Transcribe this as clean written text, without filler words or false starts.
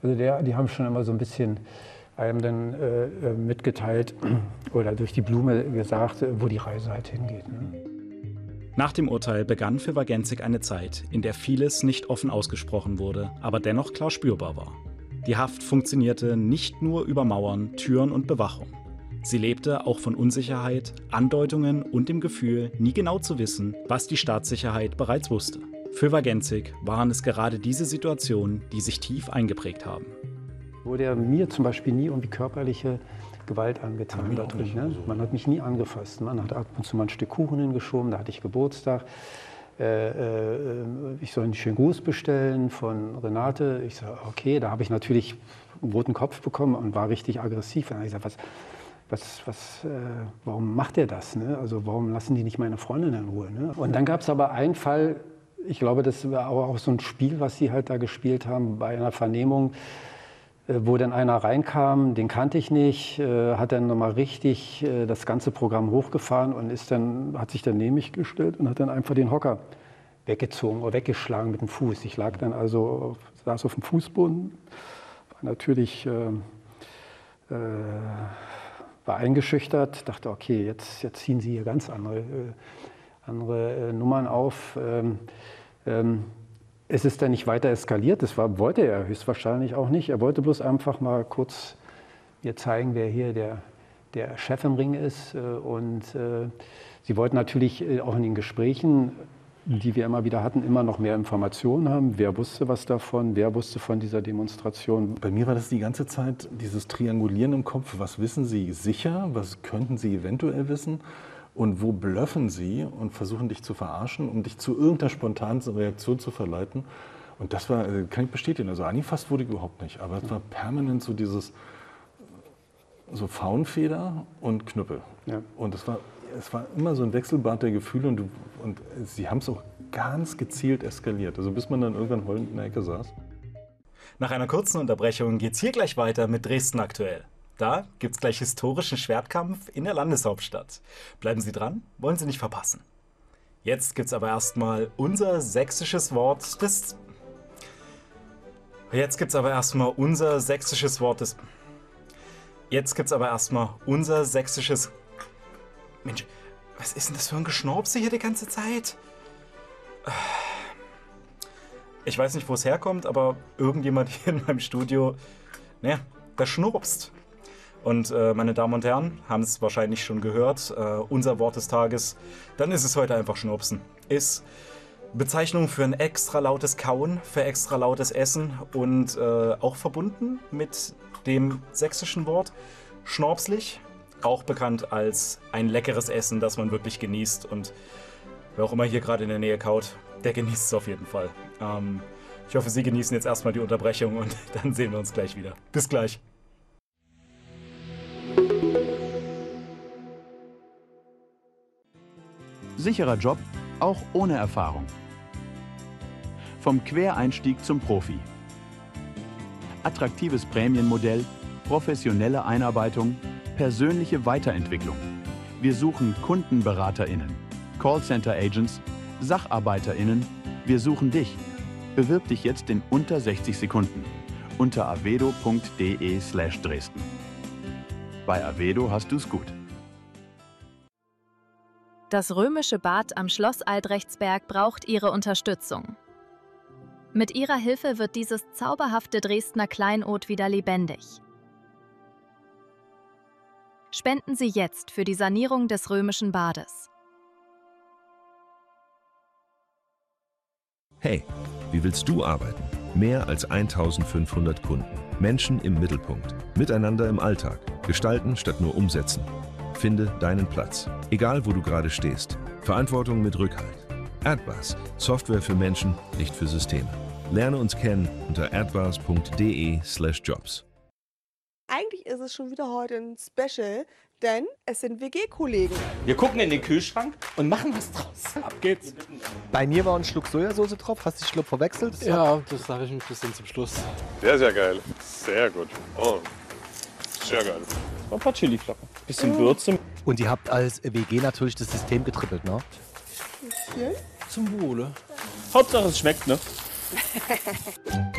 Also die haben schon immer so ein bisschen einem dann mitgeteilt oder durch die Blume gesagt, wo die Reise halt hingeht. Ne? Nach dem Urteil begann für Wagensik eine Zeit, in der vieles nicht offen ausgesprochen wurde, aber dennoch klar spürbar war. Die Haft funktionierte nicht nur über Mauern, Türen und Bewachung. Sie lebte auch von Unsicherheit, Andeutungen und dem Gefühl, nie genau zu wissen, was die Staatssicherheit bereits wusste. Für Wagensik waren es gerade diese Situationen, die sich tief eingeprägt haben. Wurde ja mir zum Beispiel nie irgendwie körperliche Gewalt angetan da drin. Ne? Man hat mich nie angefasst. Man hat ab und zu mal ein Stück Kuchen hingeschoben, da hatte ich Geburtstag. Ich soll einen schönen Gruß bestellen von Renate. Ich sage, okay, da habe ich natürlich einen roten Kopf bekommen und war richtig aggressiv. Und dann habe ich gesagt, warum macht er das? Ne? Also warum lassen die nicht meine Freundin in Ruhe? Ne? Und dann gab es aber einen Fall, ich glaube, das war auch so ein Spiel, was sie halt da gespielt haben, bei einer Vernehmung, wo dann einer reinkam, den kannte ich nicht, hat dann nochmal richtig das ganze Programm hochgefahren und hat sich dann neben mich gestellt und hat dann einfach den Hocker weggezogen oder weggeschlagen mit dem Fuß. Ich lag dann also, saß auf dem Fußboden, war natürlich war eingeschüchtert, dachte, okay, jetzt ziehen sie hier ganz andere Nummern auf. Es ist dann nicht weiter eskaliert, das wollte er höchstwahrscheinlich auch nicht. Er wollte bloß einfach mal kurz mir zeigen, wer hier der Chef im Ring ist. Und sie wollten natürlich auch in den Gesprächen, die wir immer wieder hatten, immer noch mehr Informationen haben. Wer wusste was davon, wer wusste von dieser Demonstration. Bei mir war das die ganze Zeit dieses Triangulieren im Kopf. Was wissen Sie sicher, was könnten Sie eventuell wissen? Und wo blöffen sie und versuchen dich zu verarschen, um dich zu irgendeiner spontanen Reaktion zu verleiten. Und das war, kann ich bestätigen, also angefasst wurde ich überhaupt nicht. Aber es war permanent so dieses, so Faunfeder und Knüppel. Ja. Und es war immer so ein Wechselbad der Gefühle und sie haben es auch ganz gezielt eskaliert. Also bis man dann irgendwann heulend in der Ecke saß. Nach einer kurzen Unterbrechung geht's hier gleich weiter mit Dresden aktuell. Da gibt's gleich historischen Schwertkampf in der Landeshauptstadt. Bleiben Sie dran, wollen Sie nicht verpassen. Jetzt gibt's aber erstmal unser sächsisches Wort des... Jetzt gibt's aber erstmal unser sächsisches... Mensch, was ist denn das für ein Geschnaubse hier die ganze Zeit? Ich weiß nicht, wo es herkommt, aber irgendjemand hier in meinem Studio, naja, der schnurpst. Und meine Damen und Herren, haben es wahrscheinlich schon gehört, unser Wort des Tages, dann ist es heute einfach Schnurpsen. Ist Bezeichnung für ein extra lautes Kauen, für extra lautes Essen und auch verbunden mit dem sächsischen Wort schnorpslich, auch bekannt als ein leckeres Essen, das man wirklich genießt. Und wer auch immer hier gerade in der Nähe kaut, der genießt es auf jeden Fall. Ich hoffe, Sie genießen jetzt erstmal die Unterbrechung und dann sehen wir uns gleich wieder. Bis gleich. Sicherer Job, auch ohne Erfahrung. Vom Quereinstieg zum Profi. Attraktives Prämienmodell, professionelle Einarbeitung, persönliche Weiterentwicklung. Wir suchen KundenberaterInnen, Callcenter-Agents, SacharbeiterInnen. Wir suchen dich. Bewirb dich jetzt in unter 60 Sekunden unter avedo.de/Dresden. Bei Avedo hast du's gut. Das römische Bad am Schloss Albrechtsberg braucht Ihre Unterstützung. Mit Ihrer Hilfe wird dieses zauberhafte Dresdner Kleinod wieder lebendig. Spenden Sie jetzt für die Sanierung des römischen Bades. Hey, wie willst du arbeiten? Mehr als 1500 Kunden. Menschen im Mittelpunkt. Miteinander im Alltag. Gestalten statt nur umsetzen. Finde deinen Platz. Egal, wo du gerade stehst. Verantwortung mit Rückhalt. Adbus. Software für Menschen, nicht für Systeme. Lerne uns kennen unter adbus.de/jobs. Eigentlich ist es schon wieder heute ein Special, denn es sind WG-Kollegen. Wir gucken in den Kühlschrank und machen was draus. Ab geht's. Bei mir war ein Schluck Sojasauce drauf. Hast du den Schluck verwechselt? Ja, das sage ich ein bisschen zum Schluss. Sehr, sehr geil. Sehr gut. Oh, sehr geil. Ein paar Chiliflocken. Bisschen Würze. Und ihr habt als WG natürlich das System getrippelt, ne? Bisschen. Zum Wohle. Hauptsache es schmeckt, ne?